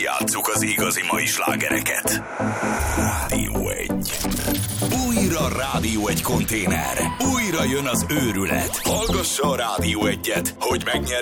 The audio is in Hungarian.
Játsszuk az igazi mai slágereket. Rádió 1. Újra Rádió 1 konténer. Újra jön az őrület. Hallgassa a Rádió 1-et, hogy megnyerj